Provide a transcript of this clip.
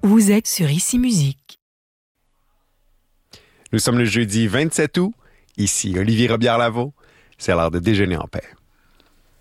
Vous êtes sur Ici Musique. Nous sommes le jeudi 27 août. Ici Olivier Robillard-Lavaux. C'est l'heure de déjeuner en paix.